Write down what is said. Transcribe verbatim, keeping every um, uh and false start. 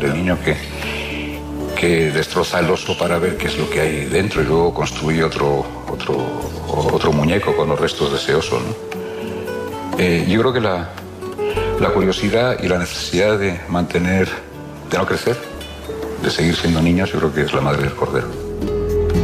del niño que, que destroza el oso para ver qué es lo que hay dentro y luego construye otro, otro, otro muñeco con los restos de ese oso, ¿no? Eh, yo creo que la, la curiosidad y la necesidad de mantener, de no crecer, de seguir siendo niños, yo creo que es la madre del cordero.